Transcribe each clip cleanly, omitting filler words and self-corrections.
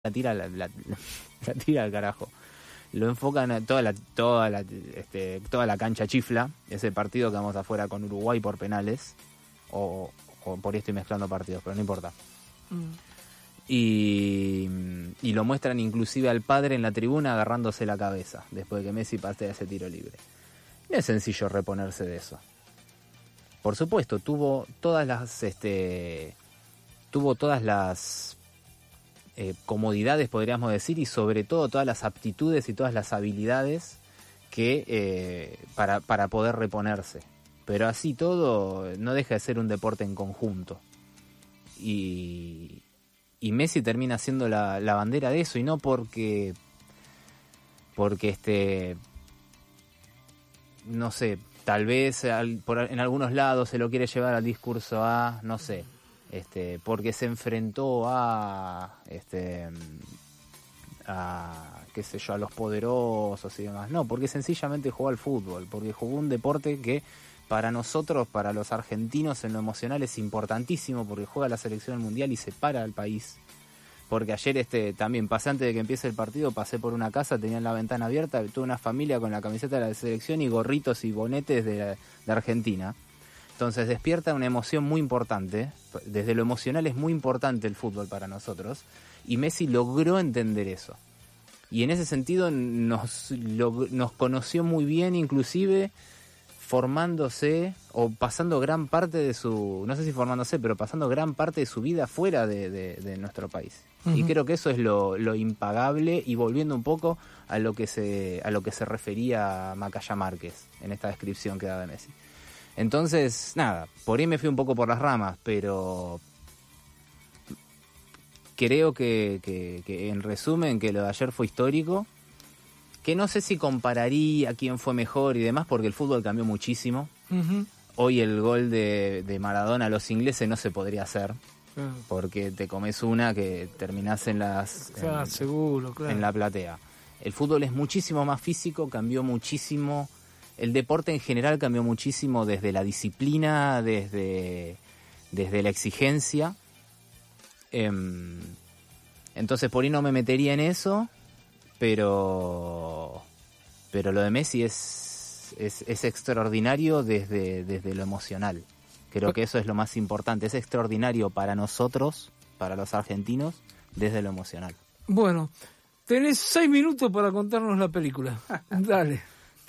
la tira la tira al carajo. Lo enfocan a toda la cancha chifla, ese partido que vamos afuera con Uruguay por penales, o por ahí estoy mezclando partidos, pero no importa. Y lo muestran inclusive al padre en la tribuna agarrándose la cabeza después de que Messi patea ese tiro libre. No es sencillo reponerse de eso. Por supuesto, tuvo todas las comodidades, podríamos decir, y sobre todo todas las aptitudes y todas las habilidades que para poder reponerse. Pero así todo no deja de ser un deporte en conjunto. Y Messi termina siendo la bandera de eso, y no porque no sé, tal vez en algunos lados se lo quiere llevar al discurso no sé, porque se enfrentó qué sé yo, a los poderosos y demás. No, porque sencillamente jugó al fútbol, porque jugó un deporte que para nosotros, para los argentinos en lo emocional es importantísimo, porque juega la selección mundial y separa al país. Porque ayer también pasé, antes de que empiece el partido, pasé por una casa, tenían la ventana abierta, tuve una familia con la camiseta de la selección y gorritos y bonetes de Argentina. Entonces despierta una emoción muy importante. Desde lo emocional es muy importante el fútbol para nosotros, y Messi logró entender eso. Y en ese sentido nos conoció muy bien, inclusive formándose o pasando gran parte de su, no sé si formándose, pero pasando gran parte de su vida fuera de nuestro país. Uh-huh. Y creo que eso es lo impagable, y volviendo un poco a lo que se refería Macaya Márquez en esta descripción que da de Messi. Entonces, nada, por ahí me fui un poco por las ramas, pero creo que en resumen, que lo de ayer fue histórico, que no sé si compararía a quién fue mejor y demás, porque el fútbol cambió muchísimo. Uh-huh. Hoy el gol de Maradona a los ingleses no se podría hacer, porque te comes una que terminás seguro, claro, en la platea. El fútbol es muchísimo más físico, cambió muchísimo. El deporte en general cambió muchísimo, desde la disciplina, desde la exigencia. Entonces por ahí no me metería en eso, pero lo de Messi es extraordinario desde lo emocional. Creo que eso es lo más importante. Es extraordinario para nosotros, para los argentinos, desde lo emocional. Bueno, tenés 6 minutos para contarnos la película. Dale.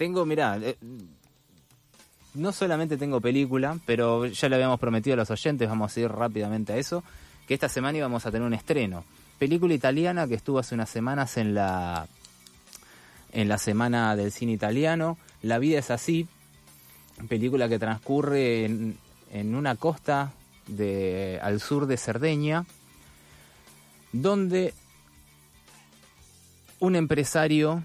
No solamente tengo película, pero ya le habíamos prometido a los oyentes, vamos a ir rápidamente a eso, que esta semana íbamos a tener un estreno. Película italiana que estuvo hace unas semanas en la Semana del Cine Italiano. La vida es así, película que transcurre en una costa al sur de Cerdeña, donde un empresario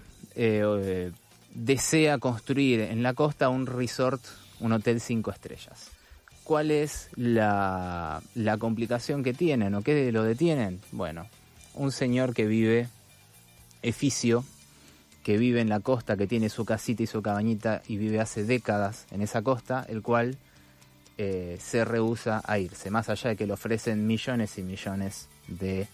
desea construir en la costa un resort, un hotel 5 estrellas. ¿Cuál es la complicación que tienen o qué lo detienen? Bueno, un señor que vive, Eficio, que vive en la costa, que tiene su casita y su cabañita y vive hace décadas en esa costa, el cual se rehúsa a irse, más allá de que le ofrecen millones y millones de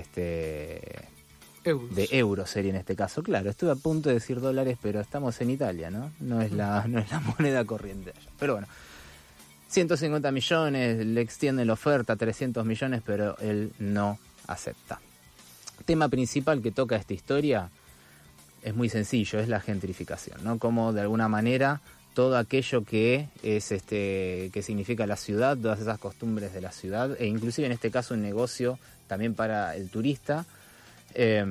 euros sería en este caso. Claro, estuve a punto de decir dólares, pero estamos en Italia, ¿no? No es la moneda corriente allá. Pero bueno, 150 millones, le extienden la oferta, 300 millones, pero él no acepta. Tema principal que toca esta historia es muy sencillo, es la gentrificación, ¿no? Como de alguna manera todo aquello que es que significa la ciudad, todas esas costumbres de la ciudad, e inclusive en este caso un negocio también para el turista, de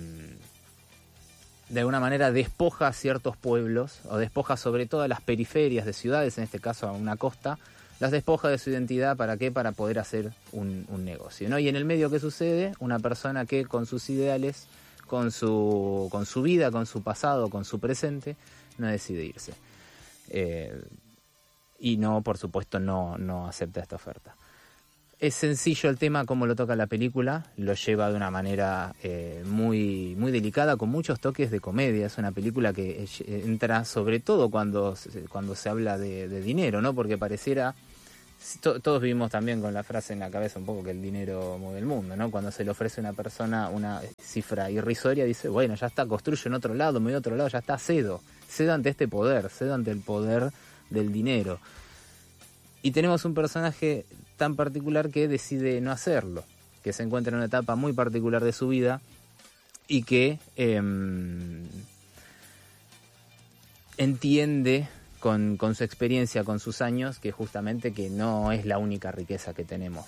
alguna manera despoja a ciertos pueblos, o despoja sobre todo a las periferias de ciudades, en este caso a una costa, las despoja de su identidad. ¿Para qué? Para poder hacer un negocio, ¿no? Y en el medio, ¿qué sucede? Una persona que con sus ideales, con su vida, con su pasado, con su presente, no decide irse. Y no, por supuesto, no acepta esta oferta. Es sencillo el tema, como lo toca la película, lo lleva de una manera muy, muy delicada, con muchos toques de comedia. Es una película que entra sobre todo cuando se habla de dinero, ¿no? Porque pareciera todos vivimos también con la frase en la cabeza un poco que el dinero mueve el mundo, ¿no? Cuando se le ofrece a una persona una cifra irrisoria, dice, bueno, ya está, construyo en otro lado, me voy a otro lado, ya está, cedo ante este poder, cedo ante el poder del dinero. Y tenemos un personaje tan particular que decide no hacerlo, que se encuentra en una etapa muy particular de su vida y que entiende con su experiencia, con sus años, que justamente que no es la única riqueza que tenemos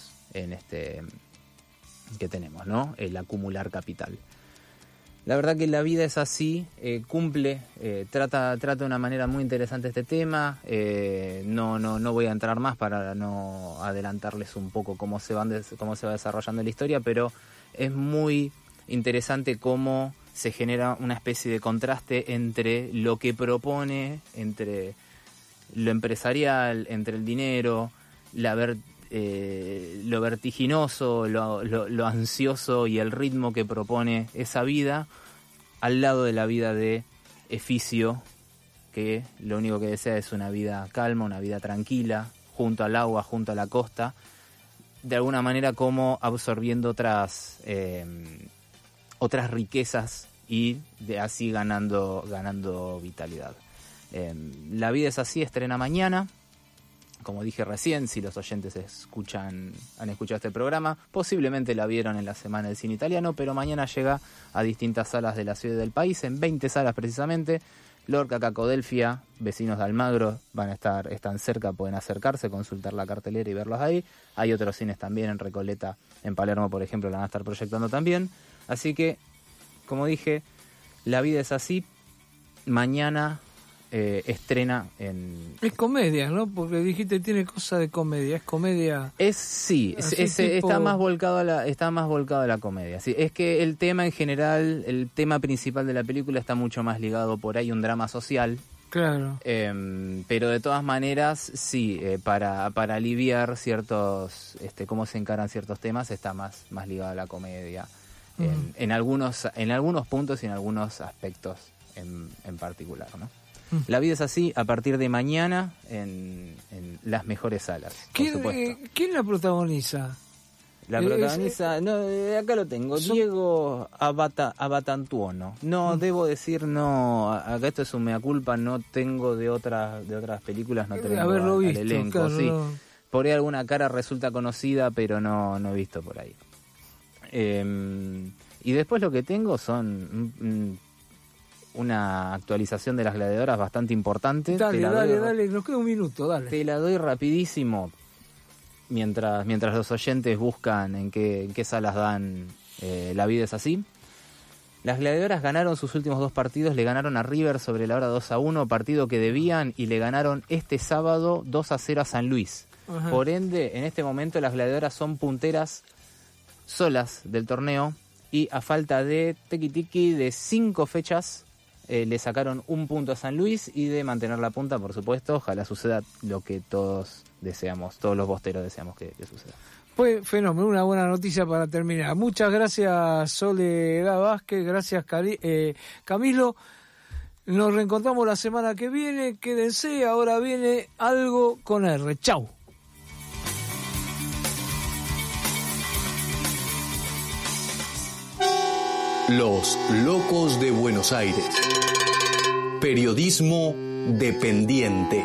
¿no? El acumular capital. La verdad que la vida es así, trata de una manera muy interesante este tema. No voy a entrar más para no adelantarles un poco cómo se va desarrollando la historia, pero es muy interesante cómo se genera una especie de contraste entre lo que propone, entre lo empresarial, entre el dinero, lo vertiginoso, lo ansioso y el ritmo que propone esa vida, al lado de la vida de Eficio, que lo único que desea es una vida calma, una vida tranquila, junto al agua, junto a la costa, de alguna manera como absorbiendo otras riquezas y así ganando vitalidad. La vida es así, estrena mañana. Como dije recién, si los oyentes han escuchado este programa, posiblemente la vieron en la Semana del Cine Italiano, pero mañana llega a distintas salas de la ciudad y del país, en 20 salas precisamente. Lorca, Cacodelfia, vecinos de Almagro están cerca, pueden acercarse, consultar la cartelera y verlos ahí. Hay otros cines también en Recoleta, en Palermo, por ejemplo, la van a estar proyectando también. Así que, como dije, la vida es así. Mañana estrena en... Es comedia, ¿no? Porque dijiste tiene cosa de comedia. Es comedia... Está más volcado a la comedia. Sí, es que el tema en general, el tema principal de la película está mucho más ligado por ahí a un drama social. Claro. Pero de todas maneras, sí, para para cómo se encaran ciertos temas, está más ligado a la comedia. En algunos puntos y en algunos aspectos en particular, ¿no? La vida es así a partir de mañana en las mejores salas, por supuesto. ¿Quién la protagoniza? La protagoniza, acá lo tengo, Diego Abatantuono. Debo decir, acá esto es un mea culpa, no tengo de otras películas, no tengo haberlo visto, al elenco. Claro, sí. no. Por ahí alguna cara resulta conocida, pero no he visto por ahí. Y después lo que tengo son una actualización de Las Gladiadoras bastante importante. Dale, nos queda un minuto, dale. Te la doy rapidísimo, mientras los oyentes buscan en qué salas dan La vida es así. Las Gladiadoras ganaron sus últimos 2 partidos, le ganaron a River sobre la hora 2-1, partido que debían, y le ganaron este sábado 2-0 a San Luis. Ajá. Por ende, en este momento las Gladiadoras son punteras solas del torneo, y a falta de de 5 fechas, le sacaron 1 punto a San Luis, y de mantener la punta, por supuesto, ojalá suceda lo que todos deseamos, todos los bosteros deseamos que suceda. Pues fenómeno, una buena noticia para terminar. Muchas gracias, Soledad Vázquez, gracias, Camilo. Nos reencontramos la semana que viene, quédense, ahora viene Algo con R. Chau. Los Locos de Buenos Aires. Periodismo dependiente.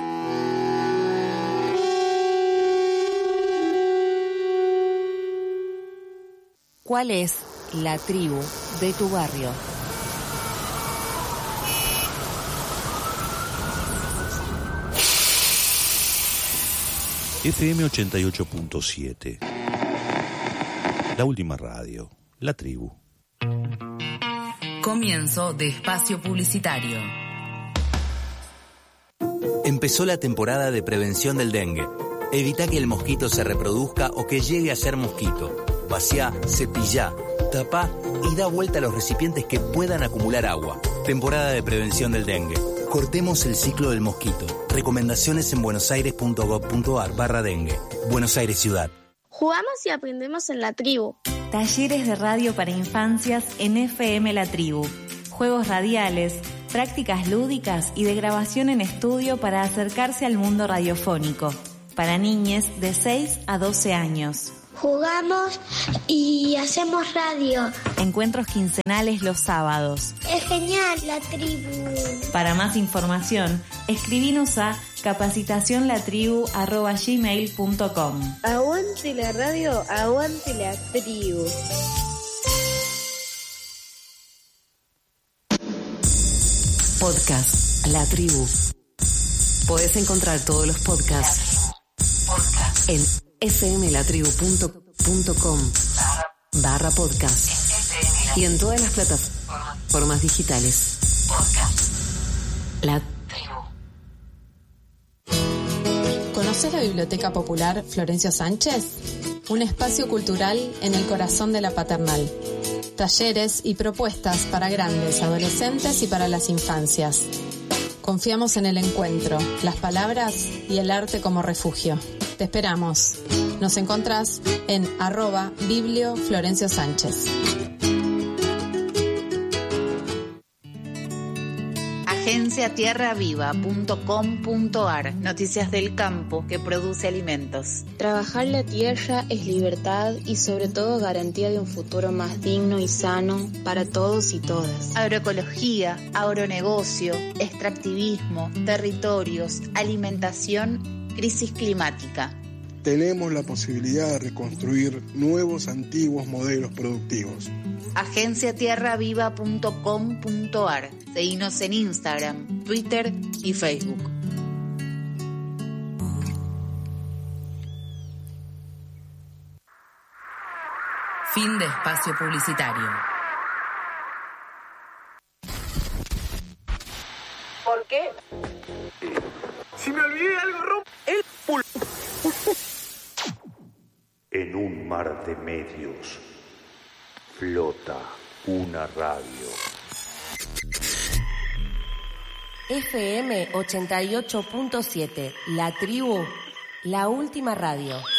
¿Cuál es la tribu de tu barrio? FM 88.7. La última radio. La tribu. Comienzo de espacio publicitario. Empezó la temporada de prevención del dengue. Evita que el mosquito se reproduzca o que llegue a ser mosquito. Vacía, cepillá, tapá y da vuelta a los recipientes que puedan acumular agua. Temporada de prevención del dengue. Cortemos el ciclo del mosquito. Recomendaciones en buenosaires.gov.ar/dengue. Buenos Aires Ciudad. Jugamos y aprendemos en la tribu. Talleres de radio para infancias en FM La Tribu. Juegos radiales, prácticas lúdicas y de grabación en estudio para acercarse al mundo radiofónico. para niñes de 6 a 12 años. Jugamos y hacemos radio. Encuentros quincenales los sábados. Es genial la tribu. Para más información, escribinos a capacitacionlatribu@gmail.com. Aguante la radio, aguante la tribu. Podcast La Tribu. Podés encontrar todos los podcasts en fmlatribu.com/podcast y en todas las plataformas digitales. La Tribu. ¿Conoces la Biblioteca Popular Florencio Sánchez? Un espacio cultural en el corazón de la Paternal. Talleres y propuestas para grandes, adolescentes y para las infancias. Confiamos en el encuentro, las palabras y el arte como refugio. Te esperamos. Nos encontrás en @Biblio Florencio Sánchez. agenciatierraviva.com.ar. Noticias del campo que produce alimentos. Trabajar la tierra es libertad y sobre todo garantía de un futuro más digno y sano para todos y todas. Agroecología, agronegocio, extractivismo, territorios, alimentación, crisis climática. Tenemos la posibilidad de reconstruir nuevos, antiguos modelos productivos. agenciatierraviva.com.ar. Seguinos en Instagram, Twitter y Facebook. Fin de espacio publicitario. ¿Por qué? Si me olvidé algo, el pulpo. En un mar de medios flota una radio. FM 88.7, La Tribu, la última radio.